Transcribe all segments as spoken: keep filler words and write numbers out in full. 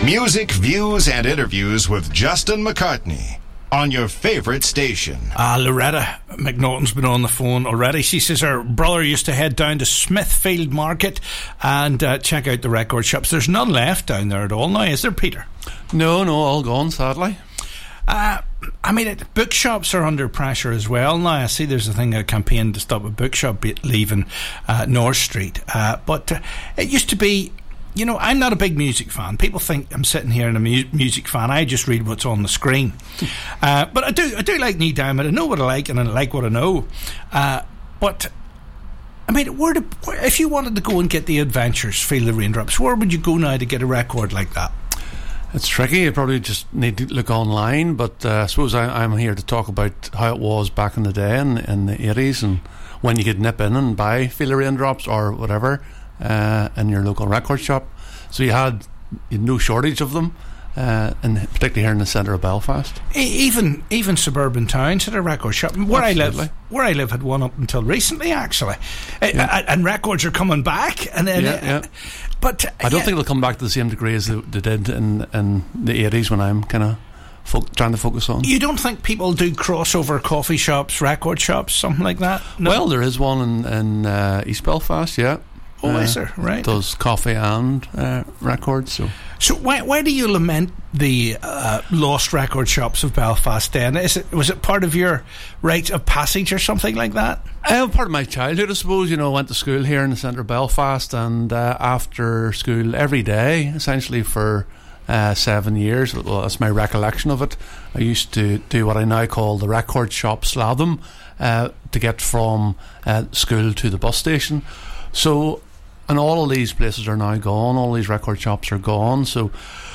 Music, views, and interviews with Justin McCartney on your favourite station. Ah, uh, Loretta McNaughton's been on the phone already. She says her brother used to head down to Smithfield Market and uh, check out the record shops. There's none left down there at all now, is there, Peter? No, no, all gone, sadly. Uh, I mean, it, bookshops are under pressure as well now. I see there's a thing, a campaign to stop a bookshop leaving uh, North Street. Uh, but uh, it used to be, you know, I'm not a big music fan. People think I'm sitting here and a mu- music fan. I just read what's on the screen. uh, but I do I do like Neil Diamond. I know what I like and I like what I know. Uh, but, I mean, where, to, where if you wanted to go and get the Adventures, Feel the Raindrops, where would you go now to get a record like that? It's tricky. You probably just need to look online, but uh, I suppose I, I'm here to talk about how it was back in the day in, in the eighties, and when you could nip in and buy Feel the Raindrops or whatever uh, in your local record shop. So you had, you had no shortage of them, uh, and particularly here in the centre of Belfast. Even even suburban towns had a record shop. Where Absolutely. I live, where I live had one up until recently, actually, yeah. uh, and records are coming back. And then, yeah, uh, yeah. But I don't yeah. think they'll come back to the same degree as they, they did in in the eighties when I'm kind of fo- trying to focus on. You don't think people do crossover coffee shops, record shops, something like that? No? Well, there is one in, in uh, East Belfast, yeah. Oh, uh, is there? Right. Does coffee and uh, records. So, so why why do you lament the uh, lost record shops of Belfast then? Is it, was it part of your rite of passage or something like that? Uh, part of my childhood, I suppose. You know, I went to school here in the centre of Belfast, and uh, after school every day, essentially for uh, seven years, well, that's my recollection of it, I used to do what I now call the record shop slalom uh, to get from uh, school to the bus station. So, and all of these places are now gone. All these record shops are gone. So,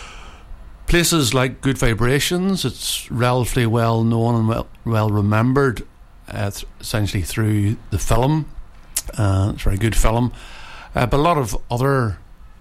places like Good Vibrations, it's relatively well known and well, well remembered, uh, th- essentially through the film. Uh, it's a very good film. Uh, but a lot of other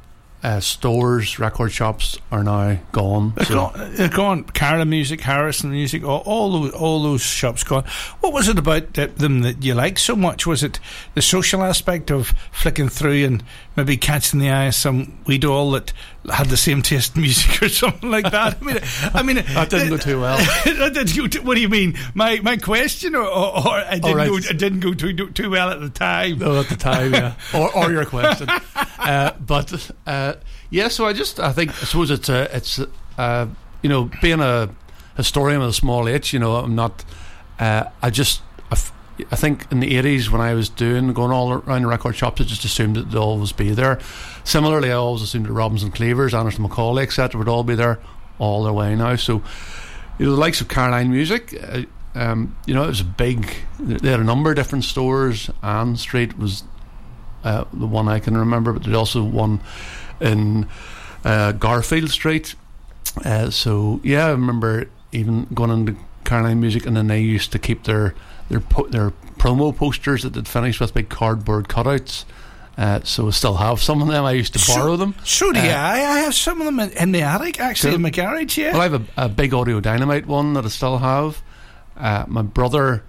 uh, stores, record shops are now gone. They're, so. gone, they're gone. Cara Music, Harrison Music, all, all those all those shops gone. What was it about th- them that you liked so much? Was it the social aspect of flicking through and maybe catching the eye of some wee doll that had the same taste in music or something like that? I mean, I mean that didn't go too well. That didn't go too, what do you mean? My my question, or, or, or I didn't right. go, it didn't go too too well at the time. No, at the time, yeah. or or your question, uh, but. Uh, Yeah, so I just, I think, I suppose it's a, it's uh, you know, being a historian with a small h, you know, I'm not, uh, I just, I, f- I think in the eighties when I was doing, going all around the record shops, I just assumed that they'd always be there. Similarly, I always assumed that Robinson Cleavers, Anderson Macaulay, et cetera would all be there all their way now. So, you know, the likes of Caroline Music, uh, um, you know, it was a big, they had a number of different stores. Ann Street was uh, the one I can remember, but there's also one in uh, Garfield Street. Uh, so yeah, I remember even going into Caroline Music, and then they used to keep their their po- their promo posters that they'd finished with big cardboard cutouts. Uh, so I still have some of them. I used to so, borrow them. So do uh, I. I have some of them in, in the attic, actually, cool. in my garage. Yeah. Well, I have a, a big Audio Dynamite one that I still have. Uh, my brother,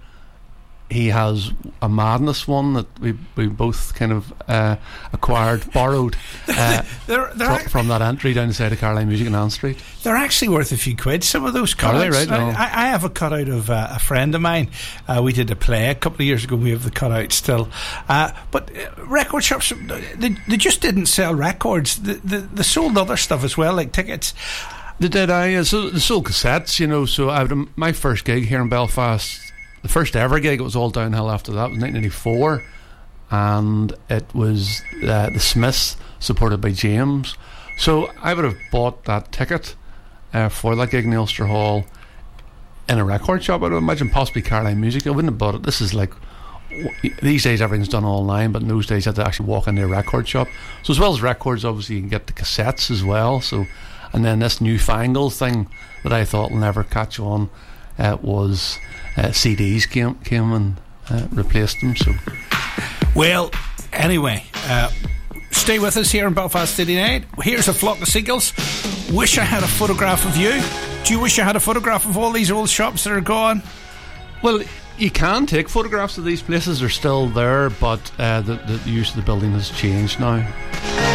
he has a Madness one that we we both kind of uh, acquired, borrowed uh, they're, they're fr- from that entry down the side of Caroline Music in Ann Street. They're actually worth a few quid, some of those cutouts. Are they, right? No. I, I have a cutout of uh, a friend of mine. Uh, we did a play a couple of years ago. We have the cutout still. Uh, but uh, record shops, they, they just didn't sell records. They, they, they sold other stuff as well, like tickets. They did, I. Uh, so they sold cassettes, you know. So I would, my first gig here in Belfast, the first ever gig, it was all downhill after that, was nineteen eighty-four, and it was uh, the Smiths supported by James. So I would have bought that ticket uh, for that gig in the Ulster Hall in a record shop. I would imagine possibly Caroline Music. I wouldn't have bought it. This is like, these days everything's done online, but in those days you had to actually walk into a record shop. So as well as records, obviously you can get the cassettes as well. So, and then this newfangled thing that I thought will never catch on uh, was uh, C Ds came came and uh, replaced them. So, well, anyway, uh, stay with us here in Belfast City Night. Here's a flock of seagulls. Wish I had a photograph of you. Do you wish I had a photograph of all these old shops that are gone? Well, you can take photographs of these places. They're still there, but uh, the, the use of the building has changed now.